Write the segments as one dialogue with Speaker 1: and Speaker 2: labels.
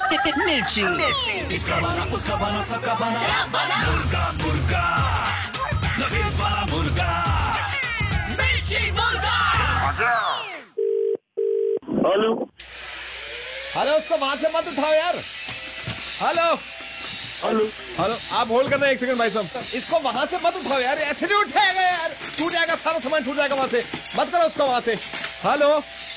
Speaker 1: मिर्ची।
Speaker 2: इसका बना उसका बना सबका बना मुर्गा मुर्गा नवीद वाला मुर्गा मिर्ची मुर्गा।
Speaker 3: हेलो
Speaker 4: हेलो, उसको वहां से मत उठाओ यार। हेलो
Speaker 3: हेलो
Speaker 4: हेलो, आप होल्ड करना एक सेकंड भाई साहब। इसको वहां से मत उठाओ यार, ऐसे नहीं उठाएगा यार, टूट जाएगा सारा सामान, टूट जाएगा वहां से। मत करो उसको वहां से। हेलो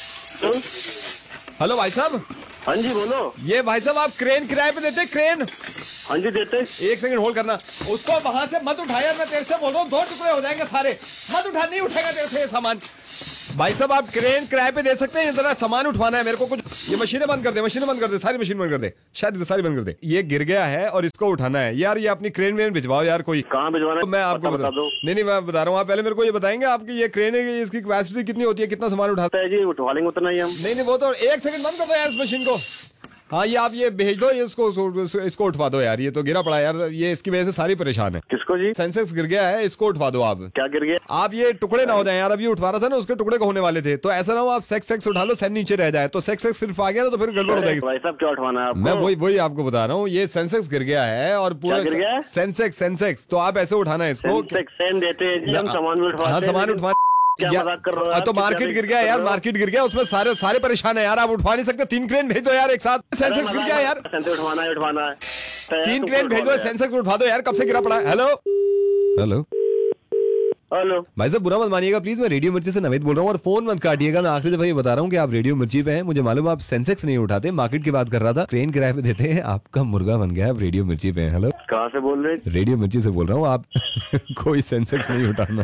Speaker 4: हेलो भाई साहब।
Speaker 3: हाँ जी बोलो।
Speaker 4: ये भाई साहब आप क्रेन किराए पे देते? क्रेन
Speaker 3: हाँ जी देते।
Speaker 4: एक सेकंड होल्ड करना। उसको वहां से मत उठा यार, मैं तेरे से बोल रहा हूँ, 2 टुकड़े हो जाएंगे सारे। मत उठा, नहीं उठेगा तेरे से ये सामान। भाई साहब आप क्रेन किराए पे दे सकते हैं? जरा सामान उठवाना है मेरे को कुछ। ये मशीनें बंद कर दे, मशीनें बंद कर दे, सारी मशीन बंद कर दे, शायद सारी बंद कर दे। ये गिर गया है और इसको उठाना है यार। ये अपनी क्रेन वेन भिजवाओ यार कोई।
Speaker 3: कहाँ भिजवाना
Speaker 4: तो
Speaker 3: है?
Speaker 4: मैं आपको
Speaker 3: बता दो।
Speaker 4: नहीं मैं बता रहा हूँ। आप पहले मेरे को ये बताएंगे आपकी ये क्रेन है, इसकी कैपेसिटी कितनी होती है, कितना सामान उठाता
Speaker 3: है जी, उठवा लेंगे उतना ही हम।
Speaker 4: नहीं वो तो एक सेकंड बंद कर दो यार इस मशीन को। हाँ ये आप ये भेज दो, ये इसको उठवा दो यार। ये तो गिरा पड़ा यार, ये इसकी वजह से सारी परेशान है।
Speaker 3: किसको जी?
Speaker 4: सेंसेक्स गिर गया है, इसको उठवा दो आप।
Speaker 3: क्या गिर गया?
Speaker 4: आप ये टुकड़े ना हो जाए यार। अब ये उठवा रहा था ना, उसके टुकड़े को होने वाले थे, तो ऐसा ना हो आप सेक्स उठा लो, सेन नीचे रह जाए, तो सेक्स सिर्फ आ गया ना तो फिर गड़बड़ हो जाएगी।
Speaker 3: भाई साहब क्या उठवाना है आपको?
Speaker 4: मैं वही आपको बता रहा हूँ। ये सेंसेक्स गिर गया है और पूरा
Speaker 3: गिर गया है?
Speaker 4: सेंसेक्स तो आप ऐसे उठाना है इसको।
Speaker 3: सेन देते हैं जी, हम सामान भी उठवाते हैं।
Speaker 4: हाँ सामान उठवा।
Speaker 3: क्या मजाक कर रहे हो?
Speaker 4: तो मार्केट गिर गया यार, मार्केट गिर गया, उसमें सारे परेशान है यार। आप उठवा नहीं सकते? 3 क्रेन भेज दो यार एक साथ। सेंसेक्स गिर गया यार,
Speaker 3: सेंसेक्स उठवाना है
Speaker 4: 3 क्रेन भेज दो, सेंसेक्स उठवा दो यार, कब से गिरा पड़ा है। हेलो हेलो
Speaker 3: हेलो
Speaker 4: भाई साहब, बुरा मत मानिएगा प्लीज, मैं रेडियो मिर्ची से नवीद बोल रहा हूँ और फोन मत काटिएगा। मैं आखिरी दफा ये बता रहा हूँ कि आप रेडियो मिर्ची पे हैं। मुझे मालूम है आप सेंसेक्स नहीं उठाते, मार्केट की बात कर रहा था। क्रेन किराए पे देते हैं, आपका मुर्गा बन गया, आप रेडियो मिर्ची पे हैं। हेलो
Speaker 3: कहाँ से बोल रहे?
Speaker 4: रेडियो मिर्ची से बोल रहा हूँ। आप कोई सेंसेक्स नहीं उठाना।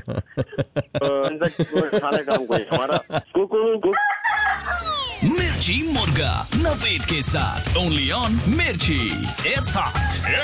Speaker 3: काम कोई हमारा
Speaker 2: मिर्ची मुर्गा नवीद के साथ ओनली ऑन मिर्ची। It's hot.